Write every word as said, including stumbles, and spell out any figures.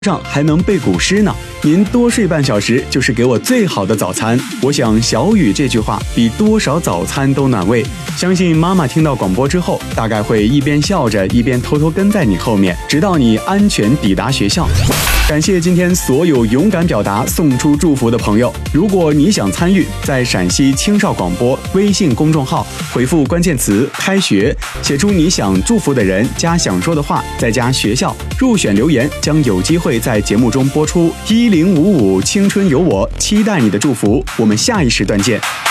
上还能背古诗呢，您多睡半小时就是给我最好的早餐。我想小雨这句话比多少早餐都暖胃，相信妈妈听到广播之后，大概会一边笑着一边偷偷跟在你后面，直到你安全抵达学校。感谢今天所有勇敢表达送出祝福的朋友，如果你想参与，在陕西青少广播微信公众号回复关键词开学，写出你想祝福的人加想说的话，再加学校，入选留言将有机会在节目中播出。一零五五青春有我，期待你的祝福，我们下一时段见。